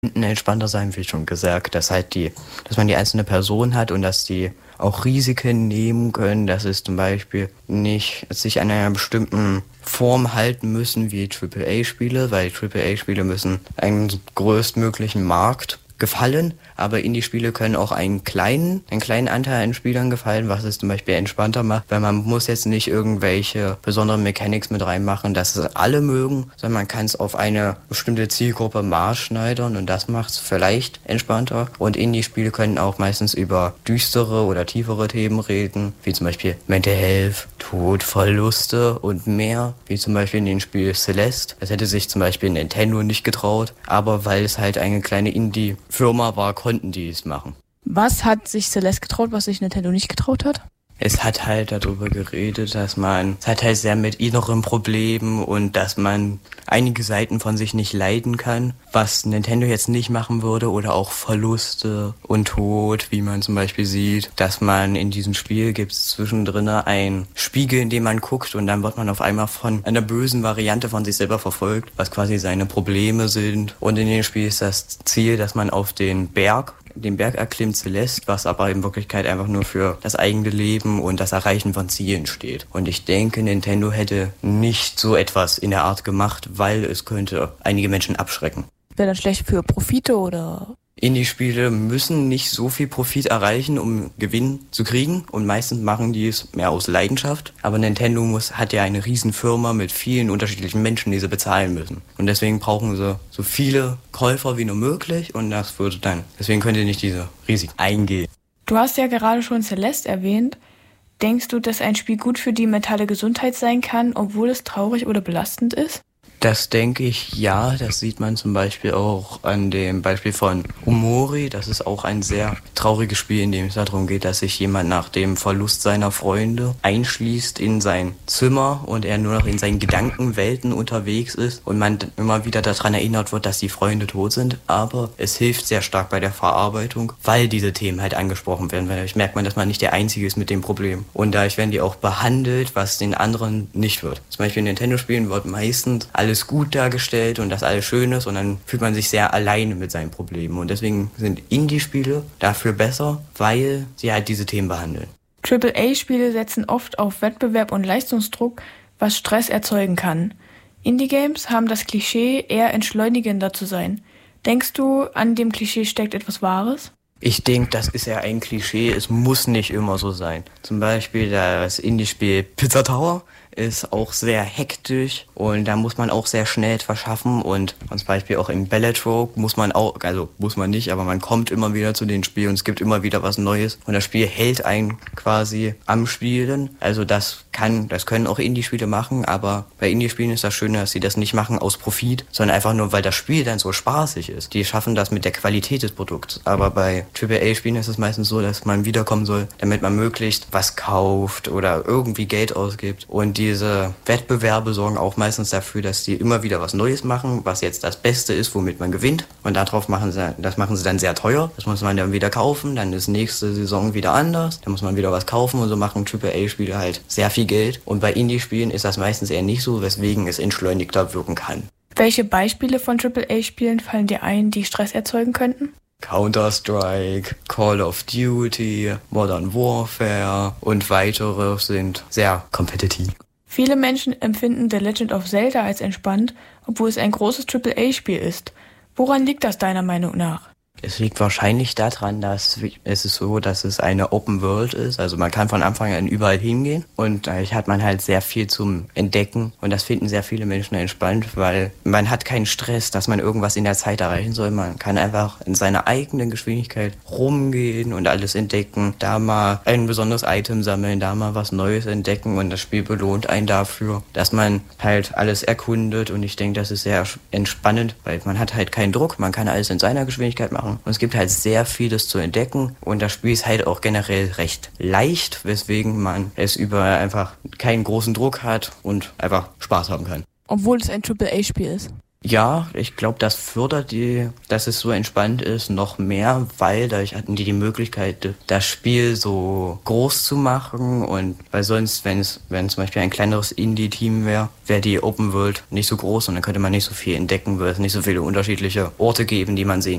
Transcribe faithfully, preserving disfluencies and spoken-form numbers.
entspannter sein, wie schon gesagt, dass halt die, dass man die einzelne Person hat und dass die auch Risiken nehmen können, dass es zum Beispiel nicht sich an einer bestimmten Form halten müssen wie Triple A Spiele, weil Triple A Spiele müssen einen größtmöglichen Markt gefallen, aber Indie-Spiele können auch einen kleinen, einen kleinen Anteil an Spielern gefallen, was es zum Beispiel entspannter macht, weil man muss jetzt nicht irgendwelche besonderen Mechanics mit reinmachen, dass es alle mögen, sondern man kann es auf eine bestimmte Zielgruppe maßschneidern und das macht es vielleicht entspannter. Und Indie-Spiele können auch meistens über düstere oder tiefere Themen reden, wie zum Beispiel Mental Health, Tod, Verluste und mehr, wie zum Beispiel in dem Spiel Celeste. Das hätte sich zum Beispiel Nintendo nicht getraut, aber weil es halt eine kleine Indie Firma war, konnten die es machen. Was hat sich Celeste getraut, was sich Nintendo nicht getraut hat? Es hat halt darüber geredet, dass man, es hat halt sehr mit inneren Problemen und dass man einige Seiten von sich nicht leiden kann, was Nintendo jetzt nicht machen würde, oder auch Verluste und Tod, wie man zum Beispiel sieht, dass man in diesem Spiel gibt es zwischendrin einen Spiegel, in dem man guckt und dann wird man auf einmal von einer bösen Variante von sich selber verfolgt, was quasi seine Probleme sind. Und in dem Spiel ist das Ziel, dass man auf den Berg den Berg erklimmt, Celeste, was aber in Wirklichkeit einfach nur für das eigene Leben und das Erreichen von Zielen steht. Und ich denke, Nintendo hätte nicht so etwas in der Art gemacht, weil es könnte einige Menschen abschrecken. Wäre das schlecht für Profite oder? Indie-Spiele müssen nicht so viel Profit erreichen, um Gewinn zu kriegen, und meistens machen die es mehr aus Leidenschaft. Aber Nintendo muss, hat ja eine riesen Firma mit vielen unterschiedlichen Menschen, die sie bezahlen müssen. Und deswegen brauchen sie so viele Käufer wie nur möglich und das würde dann, deswegen könnt ihr nicht diese Risiken eingehen. Du hast ja gerade schon Celeste erwähnt. Denkst du, dass ein Spiel gut für die mentale Gesundheit sein kann, obwohl es traurig oder belastend ist? Das denke ich, ja. Das sieht man zum Beispiel auch an dem Beispiel von Omori. Das ist auch ein sehr trauriges Spiel, in dem es darum geht, dass sich jemand nach dem Verlust seiner Freunde einschließt in sein Zimmer und er nur noch in seinen Gedankenwelten unterwegs ist und man immer wieder daran erinnert wird, dass die Freunde tot sind. Aber es hilft sehr stark bei der Verarbeitung, weil diese Themen halt angesprochen werden. Dadurch merkt man, dass man nicht der Einzige ist mit dem Problem. Und dadurch werden die auch behandelt, was den anderen nicht wird. Zum Beispiel in Nintendo-Spielen wird meistens alles alles gut dargestellt und dass alles schön ist und dann fühlt man sich sehr alleine mit seinen Problemen. Und deswegen sind Indie-Spiele dafür besser, weil sie halt diese Themen behandeln. Triple A Spiele setzen oft auf Wettbewerb und Leistungsdruck, was Stress erzeugen kann. Indie-Games haben das Klischee, eher entschleunigender zu sein. Denkst du, an dem Klischee steckt etwas Wahres? Ich denke, das ist ja ein Klischee, es muss nicht immer so sein. Zum Beispiel das Indie-Spiel Pizza Tower ist auch sehr hektisch und da muss man auch sehr schnell etwas schaffen und zum Beispiel auch im Ballatrogue muss man auch, also muss man nicht, aber man kommt immer wieder zu den Spielen und es gibt immer wieder was Neues und das Spiel hält einen quasi am Spielen. Also das kann, das können auch Indie-Spiele machen, aber bei Indie-Spielen ist das Schöne, dass sie das nicht machen aus Profit, sondern einfach nur, weil das Spiel dann so spaßig ist. Die schaffen das mit der Qualität des Produkts, aber bei Triple A Spielen ist es meistens so, dass man wiederkommen soll, damit man möglichst was kauft oder irgendwie Geld ausgibt. Und diese Wettbewerbe sorgen auch meistens dafür, dass die immer wieder was Neues machen, was jetzt das Beste ist, womit man gewinnt. Und darauf machen sie, das machen sie dann sehr teuer. Das muss man dann wieder kaufen, dann ist nächste Saison wieder anders. Dann muss man wieder was kaufen und so machen Triple A Spiele halt sehr viel Geld. Und bei Indie-Spielen ist das meistens eher nicht so, weswegen es entschleunigter wirken kann. Welche Beispiele von Triple A Spielen fallen dir ein, die Stress erzeugen könnten? Counter-Strike, Call of Duty, Modern Warfare und weitere sind sehr kompetitiv. Viele Menschen empfinden The Legend of Zelda als entspannt, obwohl es ein großes Triple A Spiel ist. Woran liegt das deiner Meinung nach? Es liegt wahrscheinlich daran, dass es ist so, dass es eine Open World ist. Also man kann von Anfang an überall hingehen und dadurch hat man halt sehr viel zum Entdecken und das finden sehr viele Menschen entspannt, weil man hat keinen Stress, dass man irgendwas in der Zeit erreichen soll. Man kann einfach in seiner eigenen Geschwindigkeit rumgehen und alles entdecken, da mal ein besonderes Item sammeln, da mal was Neues entdecken und das Spiel belohnt einen dafür, dass man halt alles erkundet und ich denke, das ist sehr entspannend, weil man hat halt keinen Druck, man kann alles in seiner Geschwindigkeit machen. Und es gibt halt sehr vieles zu entdecken und das Spiel ist halt auch generell recht leicht, weswegen man es über einfach keinen großen Druck hat und einfach Spaß haben kann. Obwohl es ein Triple A Spiel ist. Ja, ich glaube, das fördert die, dass es so entspannt ist, noch mehr, weil dadurch hatten die die Möglichkeit, das Spiel so groß zu machen und weil sonst, wenn es, wenn zum Beispiel ein kleineres Indie-Team wäre, wäre die Open World nicht so groß und dann könnte man nicht so viel entdecken, würde es nicht so viele unterschiedliche Orte geben, die man sehen